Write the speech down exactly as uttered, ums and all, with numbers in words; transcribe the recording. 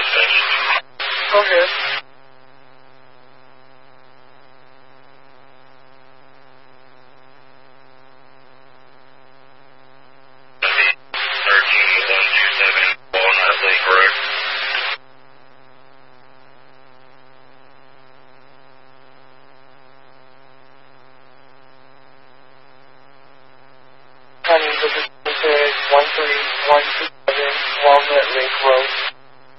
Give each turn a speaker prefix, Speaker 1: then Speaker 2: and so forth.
Speaker 1: Go ahead. Honey, this is one three one two.